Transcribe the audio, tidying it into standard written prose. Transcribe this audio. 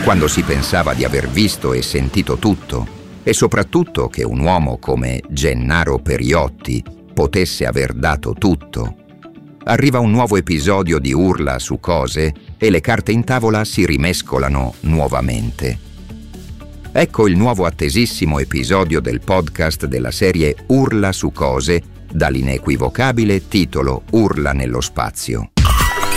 quando si pensava di aver visto e sentito tutto, e soprattutto che un uomo come Gennaro Periotti potesse aver dato tutto. Arriva un nuovo episodio di Urla su cose e le carte in tavola si rimescolano nuovamente. Ecco il nuovo attesissimo episodio del podcast della serie Urla su cose, dall'inequivocabile titolo Urla nello spazio.